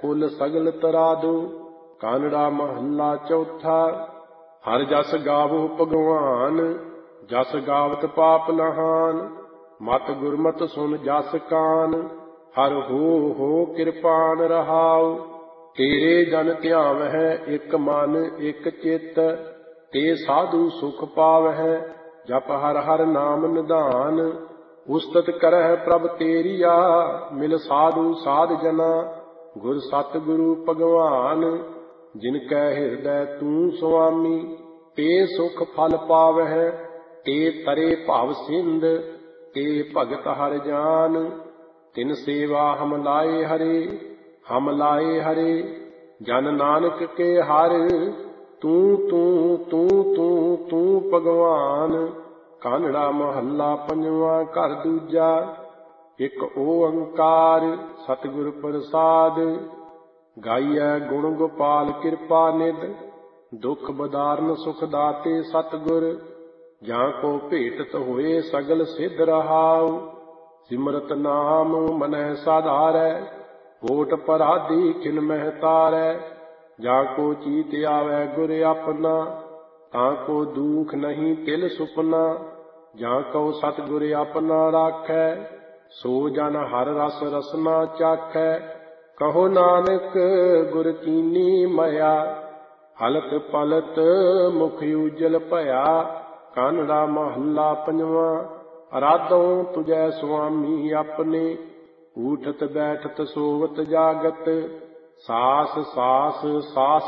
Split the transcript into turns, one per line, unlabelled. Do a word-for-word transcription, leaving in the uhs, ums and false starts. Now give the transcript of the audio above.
ਫੁੱਲ ਸਗਲ ਤਰਾਦੂ। ਕਾਨੜਾ ਮਹੱਲਾ ਚੌਥਾ। ਹਰਿ ਜਸ ਗਾਵੋ ਭਗਵਾਨ, ਜਸ ਗਾਵਤ ਪਾਪ ਨਹਾਨ। ਮਤ ਗੁਰਮਤਿ ਸੁਨ ਜਸ ਕਾਨ, ਹਰਿ ਹੋ ਹੋ ਕਿਰਪਾਨ ਰਹਾਉ। ਤੇਰੇ ਜਨ ਧਿਆਵਹਿ ਇਕ ਮਨ ਇਕ ਚਿਤ, ਤੇ ਸਾਧੂ ਸੁਖ ਪਾਵਹਿ ਜਪ ਹਰਿ ਹਰਿ ਨਾਮ ਨਿਧਾਨ। ਉਸਤਤ ਕਰਹਿ ਪ੍ਰਭ ਤੇਰੀਆ, ਮਿਲ ਸਾਧੂ ਸਾਧ ਜਨਾ। ਗੁਰ ਸਤਿ ਗੁਰੂ ਭਗਵਾਨ, ਜਿਨ ਕੈ ਹਿਰਦੈ ਤੂੰ ਸੁਆਮੀ। ਤੇ ਸੁਖ ਫਲ ਪਾਵਹਿ, ਤੇ ਤਰੇ ਭਵ ਸਿੰਧ, ਤੇ ਭਗਤ ਹਰਿ ਜਾਨ। ਤਿਨ ਸੇਵਾ ਹਮ ਲਾਏ ਹਰੇ, ਹਮ ਲਾਏ ਹਰੇ। ਜਨ ਨਾਨਕ ਕੇ ਹਰਿ, ਤੂੰ ਤੂੰ ਤੂੰ ਤੂੰ ਤੂੰ ਭਗਵਾਨ। ਕਾਨੜਾ ਮਹੱਲਾ ਪੰਜਵਾਂ ਘਰ ਦੂਜਾ। ਇਕ ਓੰਕਾਰ ਸਤਿਗੁਰ ਪ੍ਰਸਾਦਿ, ਗਾਈਐ ਗੁਣ ਗੋਪਾਲ ਕਿਰਪਾ ਨਿਧ। ਦੁਖ ਬਦਾਰਨ ਸੁਖ ਦਾਤੇ ਸਤਿਗੁਰ, ਜਾਂ ਕੋ ਭੇਟਤ ਹੋਏ ਸਗਲ ਸਿੱਧ ਰਹਾਉ। ਸਿਮਰਤ ਨਾਮ ਮਨਹਿ ਸਾਧਾਰੈ, ਓਟ ਪਰਾਧੀ ਖਿਨ ਮਹਿ ਤਾਰੈ। ਜਾਂ ਕੋ ਚੀਤ ਆਵੈ ਗੁਰ ਆਪਣਾ, ਤਾਂ ਕੋ ਦੂਖ ਨਹੀਂ ਤਿਲ ਸੁਪਨਾ। ਜਾਂ ਕਉ ਸਤਿਗੁਰ ਆਪਣਾ ਰਾਖੈ, ਸੋ ਜਨ ਹਰਿ ਰਸ ਰਸਨਾ ਚਾਖੈ। ਕਹੋ ਨਾਨਕ ਗੁਰ ਕੀਨੀ ਮਇਆ, ਹਲਤ ਪਲਤ ਮੁਖ ਉਜਲ ਭਇਆ। ਕਾਨੜਾ ਮਹੱਲਾ ਪੰਜਵਾਂ। ਅਰਾਧੋ ਤੁਜੈ ਸੁਆਮੀ ਆਪਣੇ, ਊਠਤ ਬੈਠਤ ਸੋਵਤ ਜਾਗਤ। ਸਾਸ ਸਾਸ ਸਾਸ